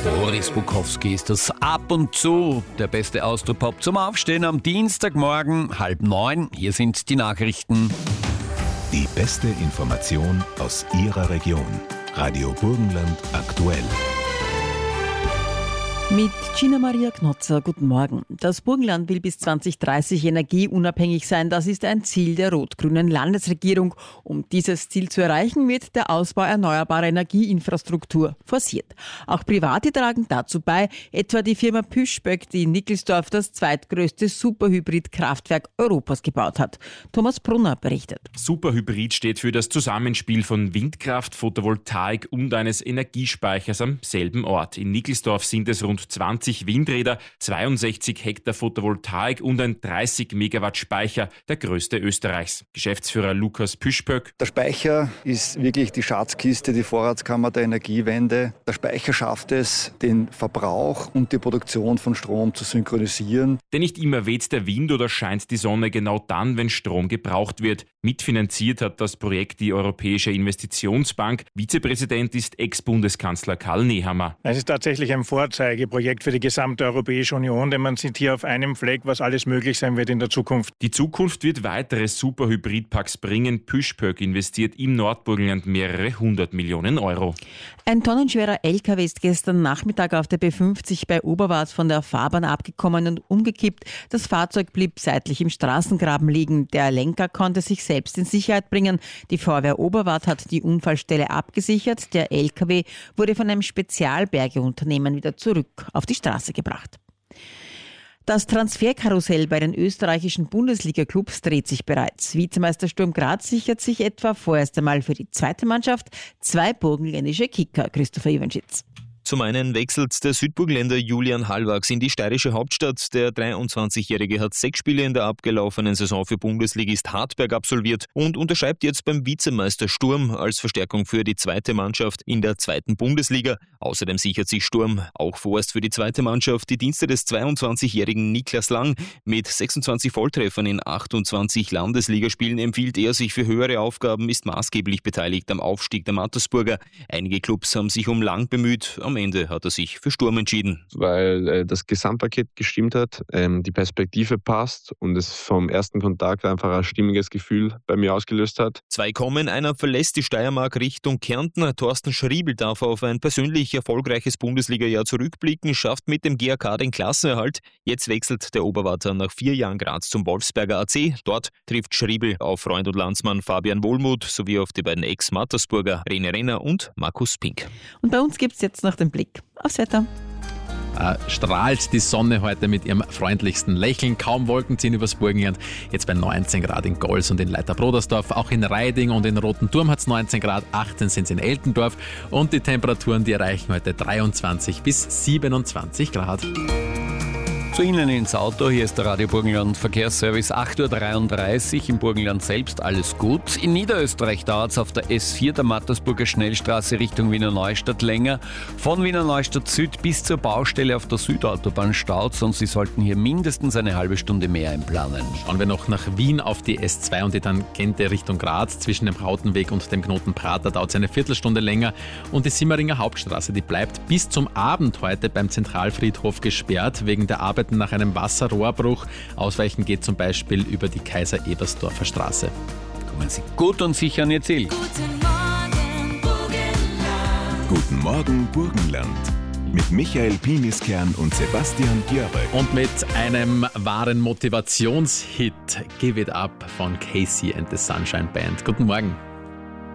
Boris Bukowski ist das ab und zu der beste Austropop zum Aufstehen am Dienstagmorgen 8:30. Hier sind die Nachrichten. Die beste Information aus Ihrer Region. Radio Burgenland aktuell. Mit Gina Maria Knotzer, guten Morgen. Das Burgenland will bis 2030 energieunabhängig sein. Das ist ein Ziel der rot-grünen Landesregierung. Um dieses Ziel zu erreichen, wird der Ausbau erneuerbarer Energieinfrastruktur forciert. Auch Private tragen dazu bei, etwa die Firma Püschböck, die in Nickelsdorf das zweitgrößte Superhybrid-Kraftwerk Europas gebaut hat. Thomas Brunner berichtet. Superhybrid steht für das Zusammenspiel von Windkraft, Photovoltaik und eines Energiespeichers am selben Ort. In Nickelsdorf sind es rund 20 Windräder, 62 Hektar Photovoltaik und ein 30 Megawatt Speicher, der größte Österreichs. Geschäftsführer Lukas Püschböck. Der Speicher ist wirklich die Schatzkiste, die Vorratskammer der Energiewende. Der Speicher schafft es, den Verbrauch und die Produktion von Strom zu synchronisieren. Denn nicht immer weht der Wind oder scheint die Sonne genau dann, wenn Strom gebraucht wird. Mitfinanziert hat das Projekt die Europäische Investitionsbank. Vizepräsident ist Ex-Bundeskanzler Karl Nehammer. Es ist tatsächlich ein Vorzeigeprojekt für die gesamte Europäische Union, denn man sieht hier auf einem Fleck, was alles möglich sein wird in der Zukunft. Die Zukunft wird weitere Superhybridparks bringen. Püschböck investiert im Nordburgenland mehrere 100 Millionen Euro. Ein tonnenschwerer LKW ist gestern Nachmittag auf der B50 bei Oberwart von der Fahrbahn abgekommen und umgekippt. Das Fahrzeug blieb seitlich im Straßengraben liegen. Der Lenker konnte sich selbst in Sicherheit bringen. Die Feuerwehr Oberwart hat die Unfallstelle abgesichert. Der LKW wurde von einem Spezialbergeunternehmen wieder zurück auf die Straße gebracht. Das Transferkarussell bei den österreichischen Bundesliga-Clubs dreht sich bereits. Vizemeister Sturm Graz sichert sich etwa vorerst einmal für die zweite Mannschaft 2 burgenländische Kicker. Christopher Iwanschitz. Zum einen wechselt der Südburgenländer Julian Hallwachs in die steirische Hauptstadt. Der 23-Jährige hat 6 Spiele in der abgelaufenen Saison für Bundesligist Hartberg absolviert und unterschreibt jetzt beim Vizemeister Sturm als Verstärkung für die zweite Mannschaft in der zweiten Bundesliga. Außerdem sichert sich Sturm auch vorerst für die zweite Mannschaft die Dienste des 22-jährigen Niklas Lang. Mit 26 Volltreffern in 28 Landesligaspielen empfiehlt er sich für höhere Aufgaben, ist maßgeblich beteiligt am Aufstieg der Mattersburger. Einige Clubs haben sich um Lang bemüht. Am Ende hat er sich für Sturm entschieden. Weil das Gesamtpaket gestimmt hat, die Perspektive passt und es vom ersten Kontakt einfach ein stimmiges Gefühl bei mir ausgelöst hat. 2 kommen, einer verlässt die Steiermark Richtung Kärnten. Thorsten Schriebel darf auf ein persönlich erfolgreiches Bundesliga-Jahr zurückblicken, schafft mit dem GAK den Klassenerhalt. Jetzt wechselt der Oberwarter nach 4 Jahren Graz zum Wolfsberger AC. Dort trifft Schriebel auf Freund und Landsmann Fabian Wohlmuth sowie auf die beiden Ex-Mattersburger Rene Renner und Markus Pink. Und bei uns gibt es jetzt noch den Blick aufs Wetter. Strahlt die Sonne heute mit ihrem freundlichsten Lächeln. Kaum Wolken ziehen übers Burgenland. Jetzt bei 19 Grad in Gols und in Leiter-Brodersdorf. Auch in Reiding und in Rotenturm hat es 19 Grad, 18 sind es in Eltendorf. Und die Temperaturen, die erreichen heute 23 bis 27 Grad. Zu Ihnen ins Auto, hier ist der Radio Burgenland Verkehrsservice, 8:33 Uhr im Burgenland selbst, alles gut. In Niederösterreich dauert es auf der S4 der Mattersburger Schnellstraße Richtung Wiener Neustadt länger. Von Wiener Neustadt Süd bis zur Baustelle auf der Südautobahn staut, und Sie sollten hier mindestens eine halbe Stunde mehr einplanen. Schauen wir noch nach Wien auf die S2 und die Tangente Richtung Graz. Zwischen dem Rautenweg und dem Knoten Prater dauert es eine Viertelstunde länger. Und die Simmeringer Hauptstraße, die bleibt bis zum Abend heute beim Zentralfriedhof gesperrt, wegen der Arbeiten nach einem Wasserrohrbruch. Ausweichen geht zum Beispiel über die Kaiser-Ebersdorfer Straße. Kommen Sie gut und sicher an Ihr Ziel. Guten Morgen, Burgenland. Guten Morgen, Burgenland. Mit Michael Piniskern und Sebastian Björk. Und mit einem wahren Motivationshit, Give It Up von Casey and the Sunshine Band. Guten Morgen.